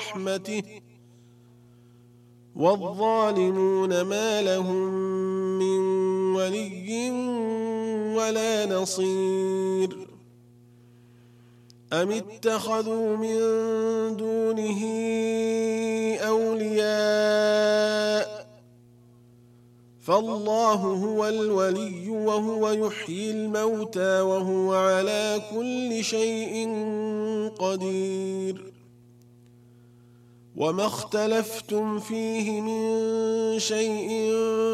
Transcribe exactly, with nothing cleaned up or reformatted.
رحمته والظالمون ما لهم من ولي ولا نصير أم اتخذوا من دونه أولياء فالله هو الولي وهو يحيي الموتى وهو على كل شيء قدير وما اختلفتم فيه من شيء